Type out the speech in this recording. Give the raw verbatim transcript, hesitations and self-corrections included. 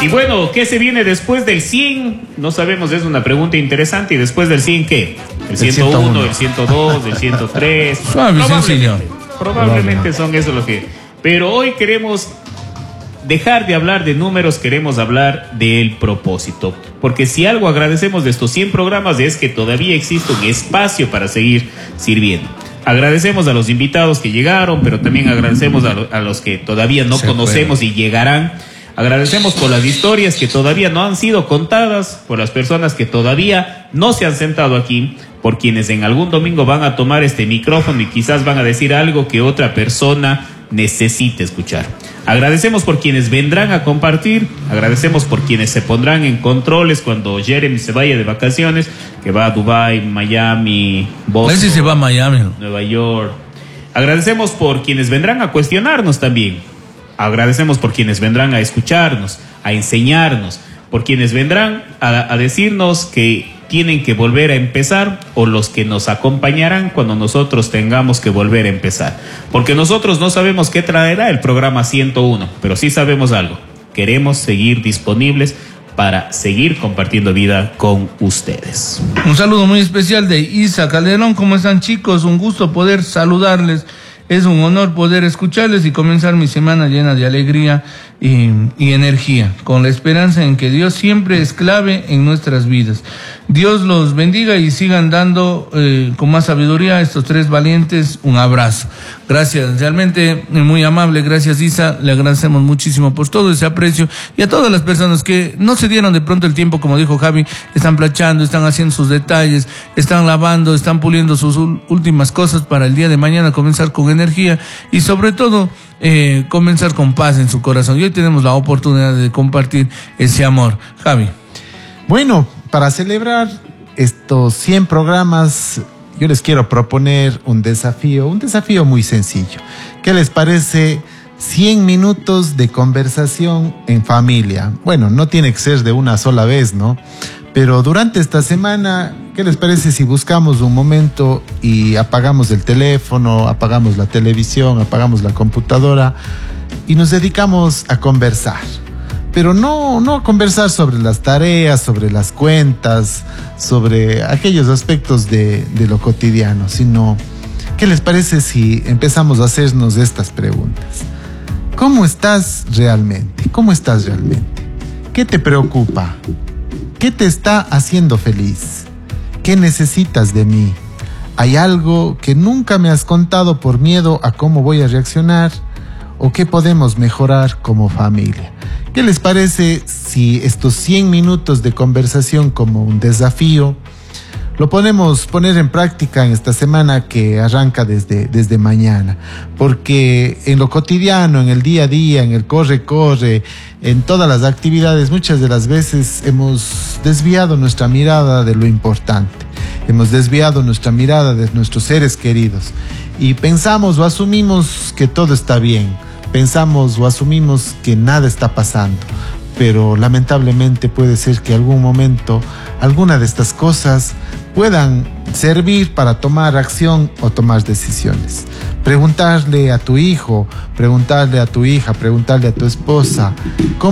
Y bueno, ¿qué se viene después del cien? No sabemos, es una pregunta interesante. ¿Y después del cien qué? ¿El ciento uno, el ciento dos, el ciento tres? Suave, sencillo. Probablemente son eso lo que... Pero hoy queremos dejar de hablar de números, queremos hablar del propósito. Porque si algo agradecemos de estos cien programas es que todavía existe un espacio para seguir sirviendo. Agradecemos a los invitados que llegaron, pero también agradecemos a, lo, a los que todavía no Se conocemos puede. y llegarán. Agradecemos por las historias que todavía no han sido contadas, por las personas que todavía no se han sentado aquí, por quienes en algún domingo van a tomar este micrófono y quizás van a decir algo que otra persona necesite escuchar. Agradecemos por quienes vendrán a compartir, agradecemos por quienes se pondrán en controles cuando Jeremy se vaya de vacaciones, que va a Dubái, Miami, Boston, sí se va a Miami, Nueva York. Agradecemos por quienes vendrán a cuestionarnos también. Agradecemos por quienes vendrán a escucharnos, a enseñarnos, por quienes vendrán a, a decirnos que tienen que volver a empezar, o los que nos acompañarán cuando nosotros tengamos que volver a empezar. Porque nosotros no sabemos qué traerá el programa ciento uno, pero sí sabemos algo. Queremos seguir disponibles para seguir compartiendo vida con ustedes. Un saludo muy especial de Isa Calderón. ¿Cómo están, chicos? Un gusto poder saludarles. Es un honor poder escucharles y comenzar mi semana llena de alegría y, y energía, con la esperanza en que Dios siempre es clave en nuestras vidas. Dios los bendiga y sigan dando eh, con más sabiduría a estos tres valientes un abrazo. Gracias, realmente muy amable. Gracias, Isa. Le agradecemos muchísimo por todo ese aprecio, y a todas las personas que no se dieron de pronto el tiempo, como dijo Javi, están planchando, están haciendo sus detalles, están lavando, están puliendo sus últimas cosas para el día de mañana comenzar con energía y sobre todo eh, comenzar con paz en su corazón. Y hoy tenemos la oportunidad de compartir ese amor. Javi. Bueno, para celebrar estos cien programas, yo les quiero proponer un desafío, un desafío muy sencillo. ¿Qué les parece? cien minutos de conversación en familia. Bueno, no tiene que ser de una sola vez, ¿no? Pero durante esta semana, ¿qué les parece si buscamos un momento y apagamos el teléfono, apagamos la televisión, apagamos la computadora y nos dedicamos a conversar? Pero no, no a conversar sobre las tareas, sobre las cuentas, sobre aquellos aspectos de, de lo cotidiano, sino, ¿qué les parece si empezamos a hacernos estas preguntas? ¿Cómo estás realmente? ¿Cómo estás realmente? ¿Qué te preocupa? ¿Qué te está haciendo feliz? ¿Qué necesitas de mí? ¿Hay algo que nunca me has contado por miedo a cómo voy a reaccionar? ¿O qué podemos mejorar como familia? ¿Qué les parece si estos cien minutos de conversación como un desafío lo podemos poner en práctica en esta semana que arranca desde, desde mañana? Porque en lo cotidiano, en el día a día, en el corre-corre, en todas las actividades, muchas de las veces hemos desviado nuestra mirada de lo importante. Hemos desviado nuestra mirada de nuestros seres queridos y pensamos o asumimos que todo está bien. Pensamos o asumimos que nada está pasando. Pero lamentablemente puede ser que algún momento alguna de estas cosas puedan servir para tomar acción o tomar decisiones. Preguntarle a tu hijo, preguntarle a tu hija, preguntarle a tu esposa, ¿cómo